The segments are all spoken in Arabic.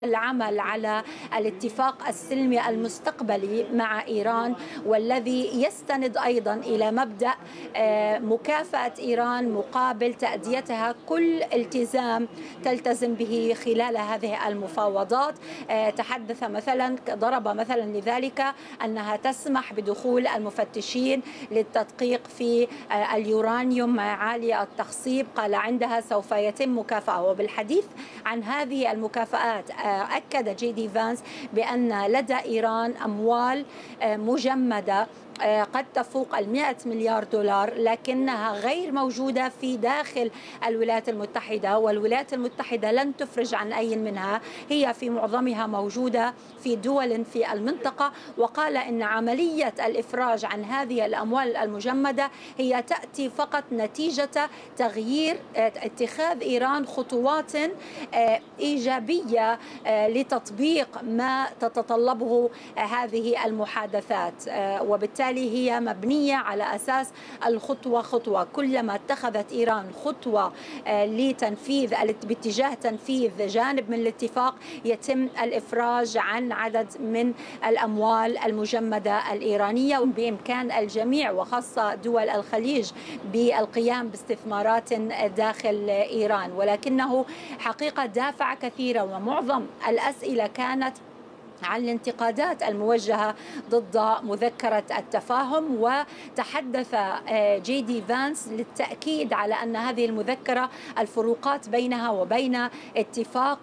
العمل على الاتفاق السلمي المستقبلي مع إيران، والذي يستند أيضا إلى مبدأ مكافأة إيران مقابل تأديتها كل التزام تلتزم به خلال هذه المفاوضات. تحدث مثلا، ضرب مثلا لذلك أنها تسمح بدخول المفتشين للتدقيق في اليورانيوم عالي التخصيب. قال عندها سوف يتم مكافأة. وبالحديث عن هذه المكافآت أكد جي دي فانس بأن لدى إيران أموال مجمدة قد تفوق 100 مليار دولار، لكنها غير موجودة في داخل الولايات المتحدة، والولايات المتحدة لن تفرج عن أي منها، هي في معظمها موجودة في دول في المنطقة. وقال إن عملية الإفراج عن هذه الأموال المجمدة هي تأتي فقط نتيجة تغيير اتخاذ إيران خطوات إيجابية لتطبيق ما تتطلبه هذه المحادثات، وبالتالي هي مبنية على أساس الخطوة خطوة. كلما اتخذت إيران خطوة لتنفيذ باتجاه تنفيذ جانب من الاتفاق يتم الإفراج عن عدد من الأموال المجمدة الإيرانية. بإمكان الجميع وخاصة دول الخليج بالقيام باستثمارات داخل إيران، ولكنه حقيقة دافع كثيرة، ومعظم الأسئلة كانت عن الانتقادات الموجهة ضد مذكرة التفاهم. وتحدث جي دي فانس للتأكيد على أن هذه المذكرة الفروقات بينها وبين اتفاق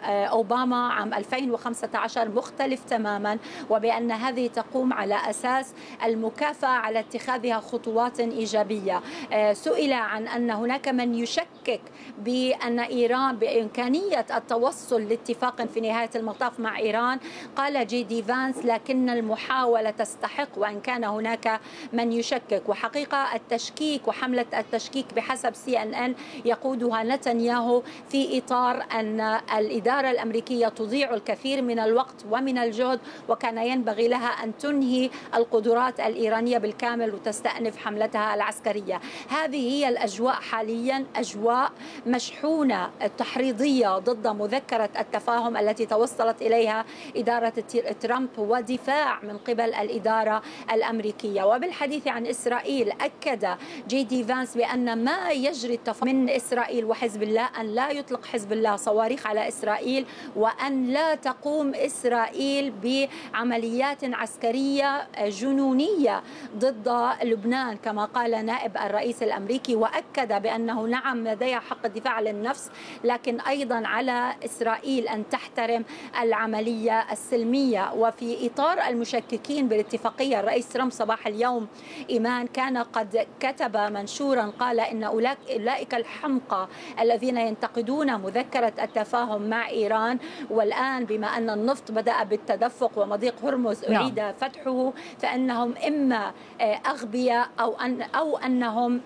أوباما عام 2015 مختلف تماما، وبأن هذه تقوم على أساس المكافأة على اتخاذها خطوات إيجابية. سئل عن أن هناك من يشكك بأن إيران بإمكانية التوصل لاتفاق في نهاية المطاف مع إيران. قال جي دي فانس لكن المحاولة تستحق وإن كان هناك من يشكك. وحقيقة التشكيك وحملة التشكيك بحسب CNN يقودها نتنياهو في إطار أن الإدارة الأمريكية تضيع الكثير من الوقت ومن الجهد، وكان ينبغي لها أن تنهي القدرات الإيرانية بالكامل وتستأنف حملتها العسكرية. هذه هي الأجواء حاليا، أجواء مشحونة تحريضية ضد مذكرة التفاهم التي توصلت إليها إدارة ترامب ودفاع من قبل الإدارة الأمريكية. وبالحديث عن إسرائيل أكد جي دي فانس بأن ما يجري من إسرائيل وحزب الله أن لا يطلق حزب الله صواريخ على إسرائيل، وأن لا تقوم إسرائيل بعمليات عسكرية جنونية ضد لبنان كما قال نائب الرئيس الأمريكي. وأكد بأنه نعم لديها حق الدفاع عن النفس، لكن أيضا على إسرائيل أن تحترم العملية السلمية. وفي إطار المشككين بالاتفاقية، الرئيس ترامب صباح اليوم إيمان كان قد كتب منشورا قال إن أولئك الحمقى الذين ينتقدون مذكرة التفاهم مع إيران، والآن بما أن النفط بدأ بالتدفق ومضيق هرمز أعيد فتحه، فإنهم إما أغبياء أو أنهم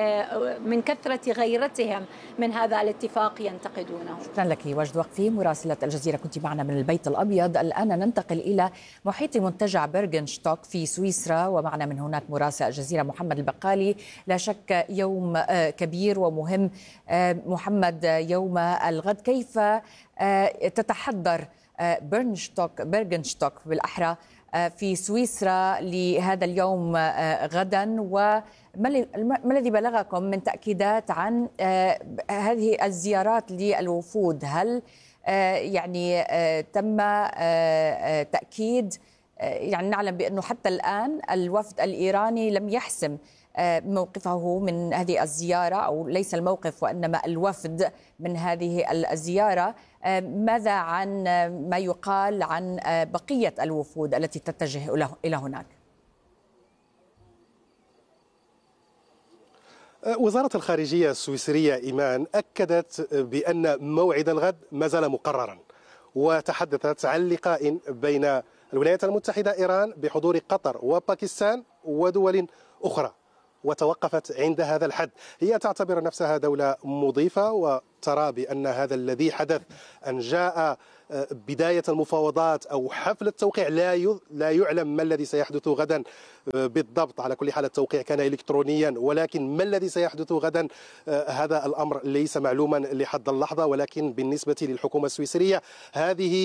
من كثرة غيرتهم من هذا الاتفاق ينتقدونه. شكرا لك وجد وقفي مراسلة الجزيرة، كنت معنا من البيت الأبيض. الآن ننتقل إلى محيط منتجع بيرغنشتوك في سويسرا، ومعنا من هناك مراسل الجزيرة محمد البقالي. لا شك يوم كبير ومهم محمد، يوم الغد. كيف تتحضر بيرغنشتوك بالأحرى في سويسرا لهذا اليوم غدا، وما الذي بلغكم من تأكيدات عن هذه الزيارات للوفود؟ هل يعني تم تأكيد، يعني نعلم بأنه حتى الآن الوفد الإيراني لم يحسم موقفه من هذه الزيارة، أو ليس الموقف وإنما الوفد من هذه الزيارة. ماذا عن ما يقال عن بقية الوفود التي تتجه إلى هناك؟ وزارة الخارجية السويسرية إيمان أكدت بأن موعد الغد ما زال مقررا، وتحدثت عن لقاء بين الولايات المتحدة إيران بحضور قطر وباكستان ودول أخرى، وتوقفت عند هذا الحد. هي تعتبر نفسها دولة مضيفة، وترى بأن هذا الذي حدث أن جاء بداية المفاوضات أو حفل التوقيع لا يعلم ما الذي سيحدث غدا بالضبط. على كل حال التوقيع كان إلكترونيا، ولكن ما الذي سيحدث غدا هذا الأمر ليس معلوما لحد اللحظة. ولكن بالنسبة للحكومة السويسرية هذه